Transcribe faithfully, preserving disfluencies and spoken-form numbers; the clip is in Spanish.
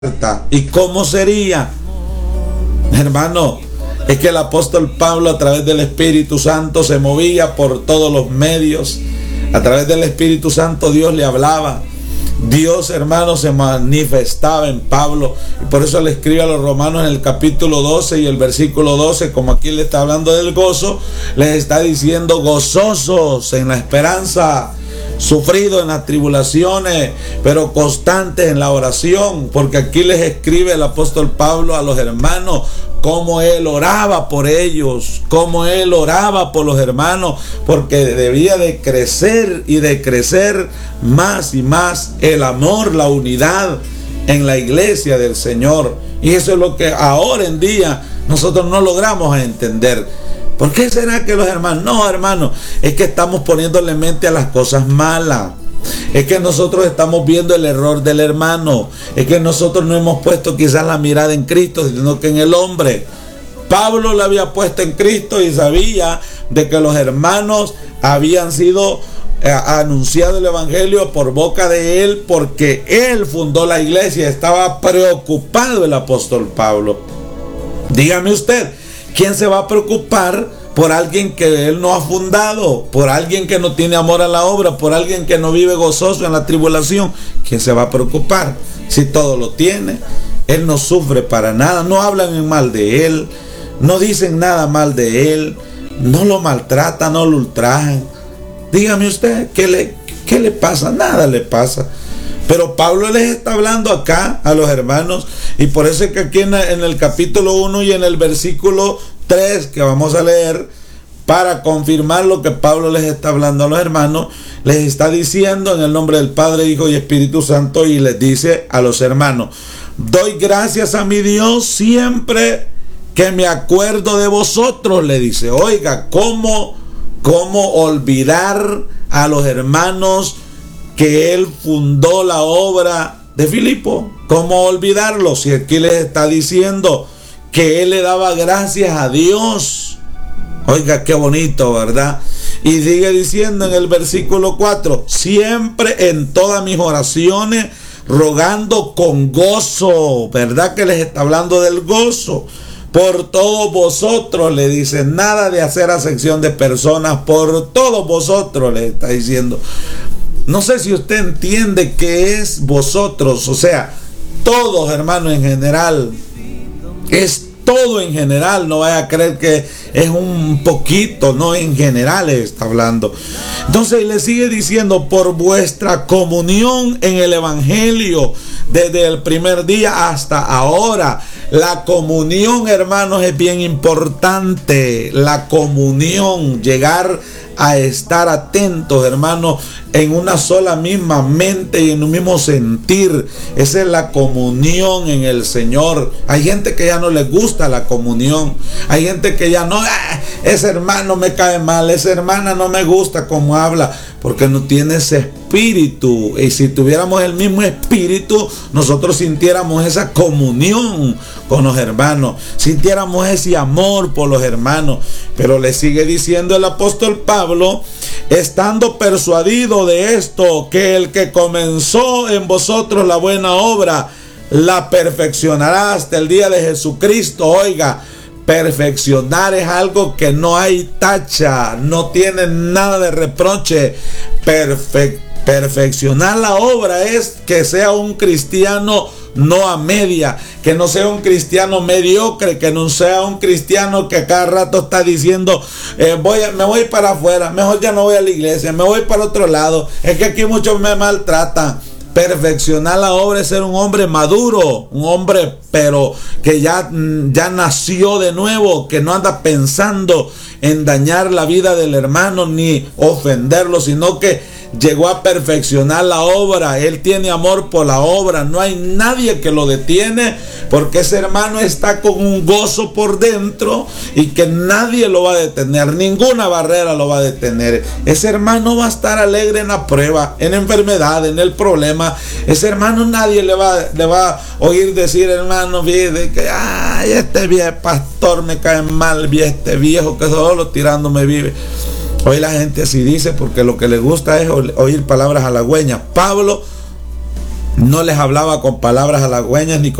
¿Y cómo sería? Hermano, es que el apóstol Pablo, a través del Espíritu Santo, se movía por todos los medios. A través del Espíritu Santo Dios le hablaba. Dios, hermano, se manifestaba en Pablo. Y por eso le escribe a los romanos en el capítulo doce y el versículo doce, como aquí le está hablando del gozo, les está diciendo: gozosos en la esperanza, sufridos en las tribulaciones, pero constantes en la oración. Porque aquí les escribe el apóstol Pablo a los hermanos cómo él oraba por ellos, cómo él oraba por los hermanos, porque debía de crecer y de crecer más y más el amor, la unidad en la iglesia del Señor. Y eso es lo que ahora en día nosotros no logramos entender. ¿Por qué será que los hermanos? No, hermanos, es que estamos poniéndole mente a las cosas malas. Es que nosotros estamos viendo el error del hermano. Es que nosotros no hemos puesto quizás la mirada en Cristo, sino que en el hombre. Pablo la había puesto en Cristo y sabía de que los hermanos habían sido eh, anunciado el evangelio por boca de él, porque él fundó la iglesia. Estaba preocupado el apóstol Pablo. Dígame usted, ¿quién se va a preocupar por alguien que él no ha fundado? Por alguien que no tiene amor a la obra, por alguien que no vive gozoso en la tribulación. ¿Quién se va a preocupar si todo lo tiene? Él no sufre para nada, no hablan en mal de él, no dicen nada mal de él, no lo maltratan, no lo ultrajan. Dígame usted, ¿qué le, qué le pasa? Nada le pasa. Pero Pablo les está hablando acá a los hermanos, y por eso es que aquí en el capítulo uno y en el versículo tres que vamos a leer, para confirmar lo que Pablo les está hablando a los hermanos, les está diciendo en el nombre del Padre, Hijo y Espíritu Santo, y les dice a los hermanos: doy gracias a mi Dios siempre que me acuerdo de vosotros. Le dice, oiga, ¿cómo, cómo olvidar a los hermanos que él fundó la obra de Filipo? ¿Cómo olvidarlo? Si aquí les está diciendo que él le daba gracias a Dios. Oiga, qué bonito, ¿verdad? Y sigue diciendo en el versículo cuatro: siempre en todas mis oraciones rogando con gozo. ¿Verdad que les está hablando del gozo? Por todos vosotros, le dice, nada de hacer acepción de personas, por todos vosotros, le está diciendo. No sé si usted entiende qué es vosotros, o sea, todos, hermanos, en general. Es todo en general, no vaya a creer que es un poquito, no, en general está hablando. Entonces le sigue diciendo: por vuestra comunión en el evangelio desde el primer día hasta ahora. La comunión, hermanos, es bien importante. La comunión, llegar a estar atentos, hermanos, en una sola misma mente y en un mismo sentir. Esa es la comunión en el Señor. Hay gente que ya no les gusta la comunión. Hay gente que ya no, ah, ese hermano me cae mal, esa hermana no me gusta cómo habla, porque no tiene ese espíritu. Y si tuviéramos el mismo espíritu, nosotros sintiéramos esa comunión con los hermanos, sintiéramos ese amor por los hermanos. Pero le sigue diciendo el apóstol Pablo: estando persuadido de esto, que el que comenzó en vosotros la buena obra la perfeccionará hasta el día de Jesucristo. Oiga, perfeccionar es algo que no hay tacha, no tiene nada de reproche. Perfe- perfeccionar la obra es que sea un cristiano no a media, que no sea un cristiano mediocre, que no sea un cristiano que cada rato está diciendo eh, voy a, me voy para afuera, mejor ya no voy a la iglesia, me voy para otro lado, es que aquí muchos me maltratan. Perfeccionar la obra es ser un hombre maduro, un hombre pero que ya, ya nació de nuevo, que no anda pensando en dañar la vida del hermano ni ofenderlo, sino que llegó a perfeccionar la obra. Él tiene amor por la obra, no hay nadie que lo detiene, porque ese hermano está con un gozo por dentro y que nadie lo va a detener, ninguna barrera lo va a detener. Ese hermano va a estar alegre en la prueba, en la enfermedad, en el problema. Ese hermano nadie le va, le va a oír decir: hermano, fíjate que ay, este viejo pastor me cae mal, este viejo que solo tirándome vive. Hoy la gente así dice porque lo que le gusta es oír palabras halagüeñas. Pablo No les hablaba con palabras halagüeñas ni